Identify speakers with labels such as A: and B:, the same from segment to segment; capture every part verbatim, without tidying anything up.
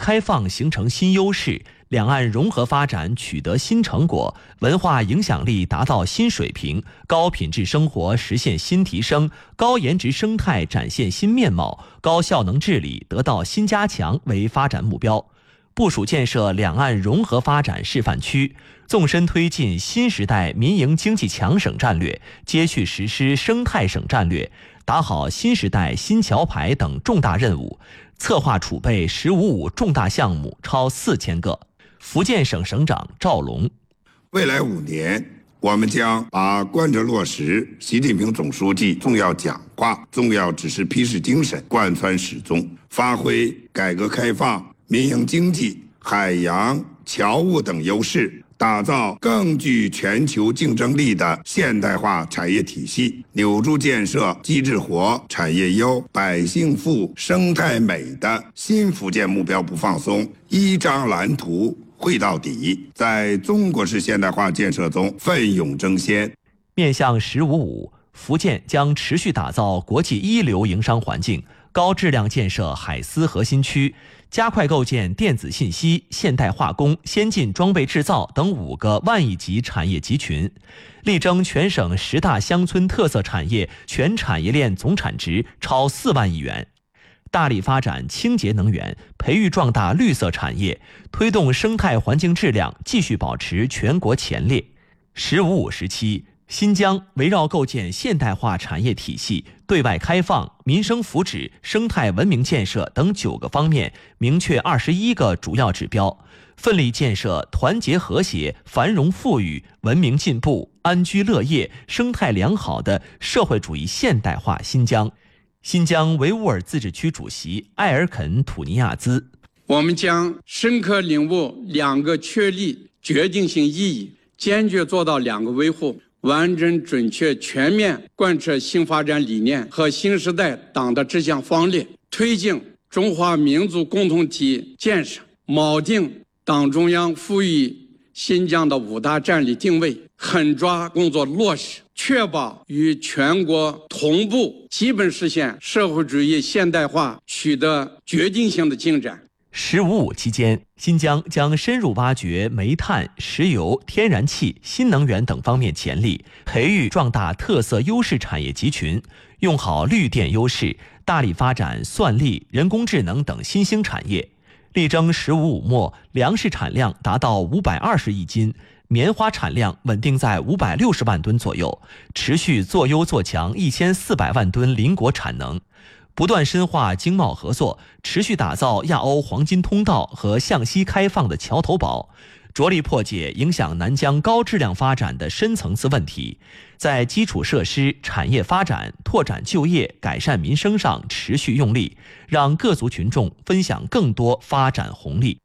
A: 开放形成新优势，两岸融合发展取得新成果，文化影响力达到新水平，高品质生活实现新提升，高颜值生态展现新面貌，高效能治理得到新加强为发展目标。部署建设两岸融合发展示范区，纵深推进新时代民营经济强省战略，接续实施生态省战略，打好新时代新桥牌等重大任务，策划储备“十五五”重大项目超四千个。福建省省长赵龙，
B: 未来五年，我们将把贯彻落实习近平总书记重要讲话、重要指示批示精神贯穿始终，发挥改革开放、民营经济、海洋、侨务等优势，打造更具全球竞争力的现代化产业体系，扭住建设机制活、产业优、百姓富、生态美的新福建目标不放松，一张蓝图绘到底，在中国式现代化建设中奋勇争先。
A: 面向“十五五”，福建将持续打造国际一流营商环境，高质量建设海思核心区，加快构建电子信息、现代化工、先进装备制造等五个万亿级产业集群，力争全省十大乡村特色产业全产业链总产值超四万亿元。大力发展清洁能源，培育壮大绿色产业，推动生态环境质量继续保持全国前列。十五五时期，新疆围绕构建现代化产业体系、对外开放、民生福祉、生态文明建设等九个方面，明确二十一个主要指标，奋力建设团结和谐、繁荣富裕、文明进步、安居乐业、生态良好的社会主义现代化新疆。新疆维吾尔自治区主席艾尔肯·土尼亚兹，
C: 我们将深刻领悟两个确立决定性意义，坚决做到两个维护，完整准确全面贯彻新发展理念和新时代党的治乡方略，推进中华民族共同体建设，锚定党中央赋予新疆的五大战略定位，狠抓工作落实，确保与全国同步基本实现社会主义现代化取得决定性的进展。
A: 十五五期间，新疆将深入挖掘煤炭、石油、天然气、新能源等方面潜力，培育壮大特色优势产业集群，用好绿电优势，大力发展算力、人工智能等新兴产业。力争“十五五”末粮食产量达到五百二十亿斤，棉花产量稳定在五百六十万吨左右，持续做优做强一千四百万吨邻国产能，不断深化经贸合作，持续打造亚欧黄金通道和向西开放的桥头堡，着力破解影响南疆高质量发展的深层次问题，在基础设施、产业发展、拓展就业、改善民生上持续用力，让各族群众分享更多发展红利。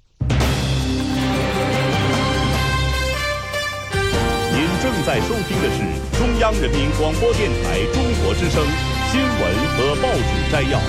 D: 您正在收听的是中央人民广播电台中国之声新闻和报纸摘要。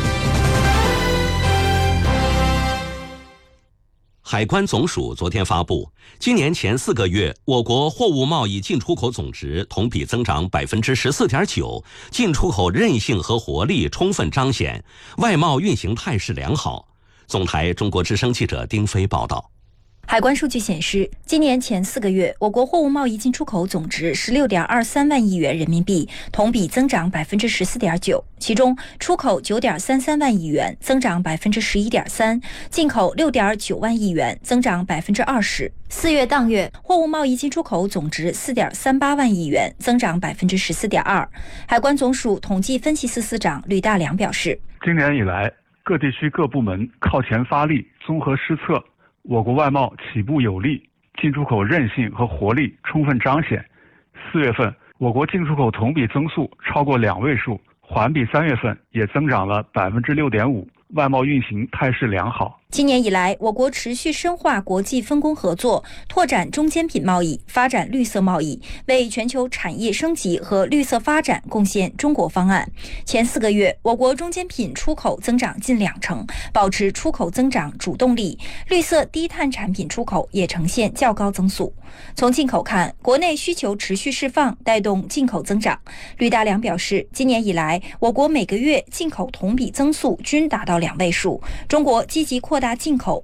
E: 海关总署昨天发布，今年前四个月，我国货物贸易进出口总值同比增长百分之十四点九，进出口韧性和活力充分彰显，外贸运行态势良好。总台中国之声记者丁飞报道。
F: 海关数据显示，今年前四个月，我国货物贸易进出口总值十六点二三万亿元人民币，同比增长百分之十四点九。其中，出口九点三三万亿元，增长百分之十一点三；进口六点九万亿元，增长百分之二十。四月当月，货物贸易进出口总值四点三八万亿元，增长百分之十四点二。海关总署统计分析司司长吕大良表示，
G: 今年以来，各地区各部门靠前发力，综合施策。我国外贸起步有力，进出口韧性和活力充分彰显。四月份，我国进出口同比增速超过两位数，环比三月份也增长了百分之六点五，外贸运行态势良好。
F: 今年以来，我国持续深化国际分工合作，拓展中间品贸易，发展绿色贸易，为全球产业升级和绿色发展贡献中国方案。前四个月，我国中间品出口增长近两成，保持出口增长主动力，绿色低碳产品出口也呈现较高增速。从进口看，国内需求持续释放，带动进口增长。吕大良表示，今年以来，我国每个月进口同比增速均达到两位数，中国积极扩大进口，